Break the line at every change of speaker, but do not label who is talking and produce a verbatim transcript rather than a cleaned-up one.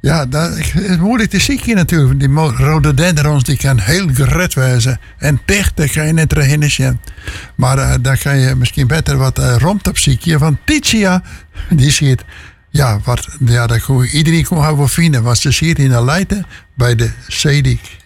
Ja, dat is moeilijk te zien hier natuurlijk. Die mo- rhododendrons die kan heel gered wezen. En dicht, daar kan je net erin zien. Maar uh, daar kan je misschien beter wat uh, rond op ziekje van Titia. Die ziet, ja, wat, ja, dat kon, iedereen kon haar wel vinden. Want ze ziet in de Leiden bij de Zedik.